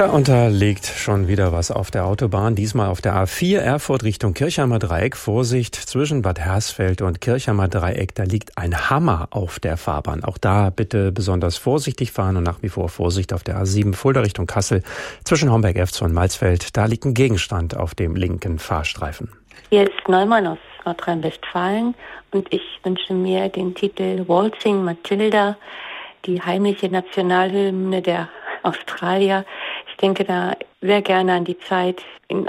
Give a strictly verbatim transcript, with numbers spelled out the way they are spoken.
Tja, und da liegt schon wieder was auf der Autobahn, diesmal auf der A vier Erfurt Richtung Kirchheimer Dreieck. Vorsicht, zwischen Bad Hersfeld und Kirchheimer Dreieck, da liegt ein Hammer auf der Fahrbahn. Auch da bitte besonders vorsichtig fahren und nach wie vor Vorsicht auf der A sieben Fulda Richtung Kassel. Zwischen Homberg-Efz und Malzfeld, da liegt ein Gegenstand auf dem linken Fahrstreifen. Hier ist Neumann aus Nordrhein-Westfalen und ich wünsche mir den Titel Waltzing Matilda, die heimliche Nationalhymne der Australier. Ich denke da sehr gerne an die Zeit in